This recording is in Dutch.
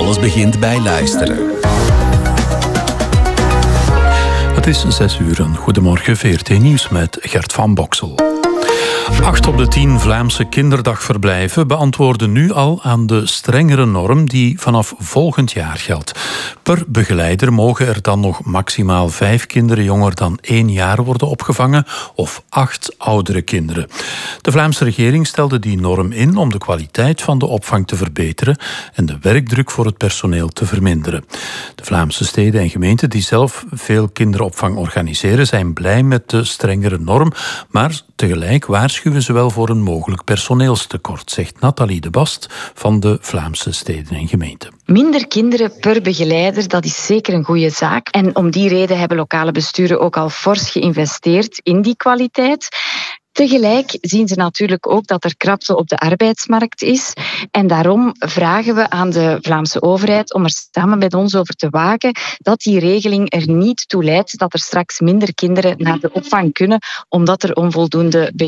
Alles begint bij luisteren. Het is 6:00. Goedemorgen, VRT Nieuws met Gert van Boksel. 8 op de 10 Vlaamse kinderdagverblijven beantwoorden nu al aan de strengere norm die vanaf volgend jaar geldt. Per begeleider mogen er dan nog maximaal 5 kinderen jonger dan 1 jaar worden opgevangen of 8 oudere kinderen. De Vlaamse regering stelde die norm in om de kwaliteit van de opvang te verbeteren en de werkdruk voor het personeel te verminderen. De Vlaamse steden en gemeenten die zelf veel kinderopvang organiseren zijn blij met de strengere norm, maar tegelijk waarschuwen ze wel voor een mogelijk personeelstekort, zegt Nathalie de Bast van de Vlaamse steden en gemeenten. Minder kinderen per begeleider, dat is zeker een goede zaak. En om die reden hebben lokale besturen ook al fors geïnvesteerd in die kwaliteit. Tegelijk zien ze natuurlijk ook dat er krapte op de arbeidsmarkt is. En daarom vragen we aan de Vlaamse overheid om er samen met ons over te waken dat die regeling er niet toe leidt dat er straks minder kinderen naar de opvang kunnen, omdat er onvoldoende